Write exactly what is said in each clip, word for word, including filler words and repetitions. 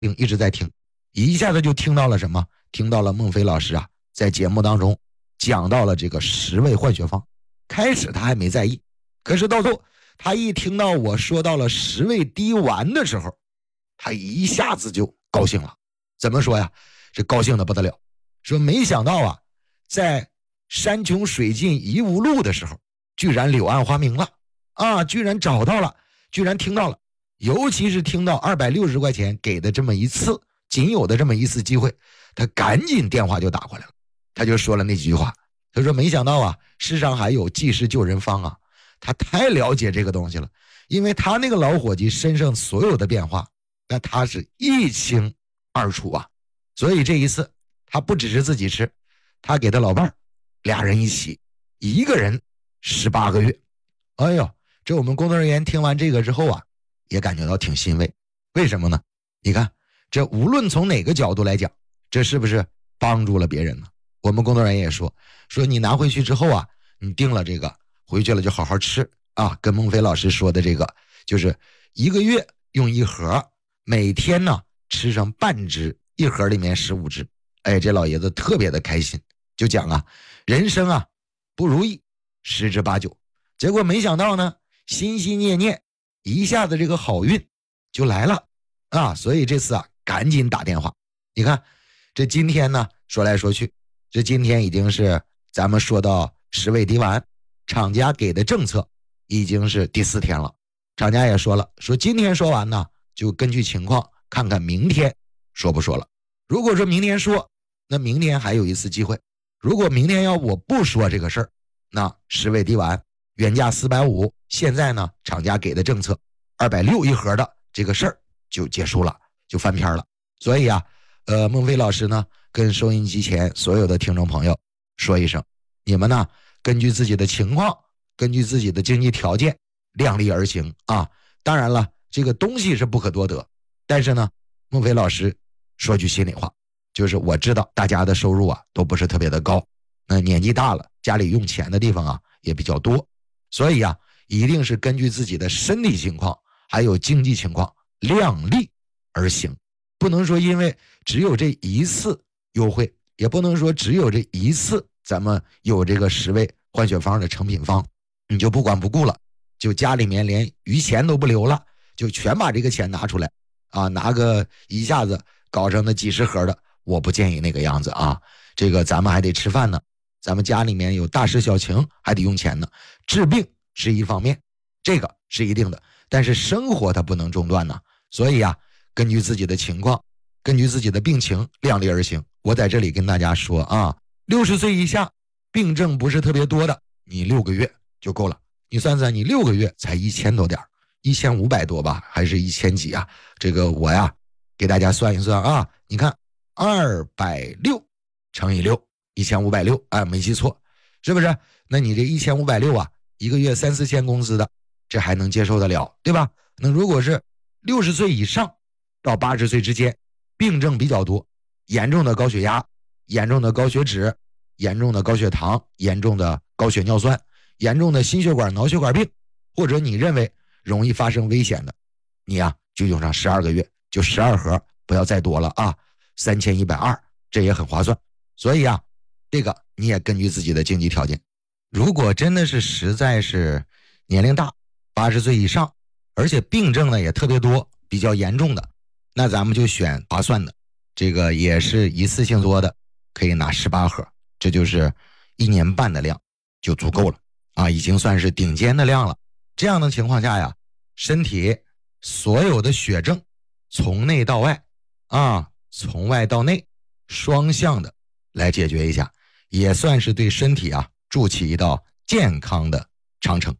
并一直在听，一下子就听到了什么？听到了孟非老师啊，在节目当中讲到了这个十味换血方。开始他还没在意，可是到后他一听到我说到了十味滴丸的时候，他一下子就高兴了。怎么说呀？这高兴的不得了，说没想到啊，在山穷水尽疑无路的时候，居然柳暗花明了啊！居然找到了，居然听到了，尤其是听到二百六十块钱给的这么一次，仅有的这么一次机会，他赶紧电话就打过来了。他就说了那几句话，他说没想到啊，世上还有济世救人方啊！他太了解这个东西了，因为他那个老伙计身上所有的变化，那他是一清二楚啊。所以这一次他不只是自己吃，他给他老伴儿俩人一起，一个人十八个月。哎呦，这我们工作人员听完这个之后啊，也感觉到挺欣慰。为什么呢？你看，这无论从哪个角度来讲，这是不是帮助了别人呢？我们工作人员也说，说你拿回去之后啊，你订了这个，回去了就好好吃啊。跟孟非老师说的这个，就是一个月用一盒，每天呢吃上半只，一盒里面十五只。哎，这老爷子特别的开心，就讲啊，人生啊不如意十之八九。结果没想到呢，心心念念，一下子这个好运就来了啊！所以这次啊，赶紧打电话。你看，这今天呢，说来说去，这今天已经是咱们说到十味滴丸，厂家给的政策已经是第四天了。厂家也说了，说今天说完呢，就根据情况看看明天说不说了。如果说明天说，那明天还有一次机会。如果明天要我不说这个事儿，那十味滴丸原价四百五十，现在呢厂家给的政策二百六十一盒的这个事儿就结束了，就翻篇了。所以啊，呃，孟非老师呢跟收音机前所有的听众朋友说一声，你们呢根据自己的情况，根据自己的经济条件量力而行啊。当然了，这个东西是不可多得，但是呢，孟非老师说句心里话，就是我知道大家的收入啊都不是特别的高，那年纪大了，家里用钱的地方啊也比较多，所以啊，一定是根据自己的身体情况还有经济情况量力而行，不能说因为只有这一次优惠，也不能说只有这一次咱们有这个十味换血方的成品方，你就不管不顾了，就家里面连余钱都不留了，就全把这个钱拿出来啊，拿个一下子搞成那几十盒的，我不建议那个样子啊。这个咱们还得吃饭呢，咱们家里面有大事小情，还得用钱呢。治病是一方面，这个是一定的，但是生活它不能中断呢。所以啊，根据自己的情况，根据自己的病情量力而行。我在这里跟大家说啊，六十岁以下病症不是特别多的，你六个月就够了。你算算，你六个月才一千多点，一千五百多吧，还是一千几啊？这个我呀给大家算一算啊，你看二百六乘以六，一千五百六，哎，没记错，是不是？那你这一千五百六啊，一个月三四千工资的，这还能接受得了，对吧？那如果是六十岁以上到八十岁之间，病症比较多，严重的高血压，严重的高血脂，严重的高血糖，严重的高血尿酸，严重的心血管脑血管病，或者你认为容易发生危险的，你呀、啊、就用上十二个月，就十二盒，不要再多了啊，三千一百二十，这也很划算。所以啊，这个你也根据自己的经济条件，如果真的是实在是年龄大，八十岁以上，而且病症呢也特别多，比较严重的，那咱们就选划算的，这个也是一次性做的，可以拿十八盒，这就是一年半的量就足够了啊，已经算是顶尖的量了。这样的情况下呀，身体所有的血症从内到外啊，从外到内双向的来解决一下，也算是对身体啊筑起一道健康的长城。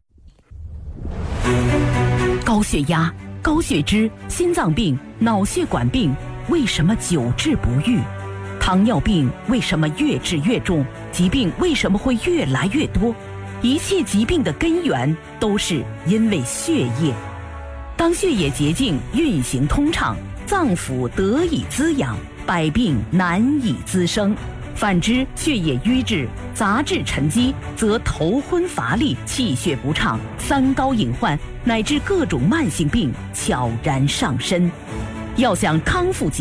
高血压、高血脂、心脏病、脑血管病为什么久治不愈？糖尿病为什么越治越重？疾病为什么会越来越多？一切疾病的根源都是因为血液。当血液洁净运行通畅，脏腑得以滋养，百病难以滋生。反之，血液瘀滞、杂质沉积，则头昏乏力、气血不畅、三高隐患乃至各种慢性病悄然上身。 要想康复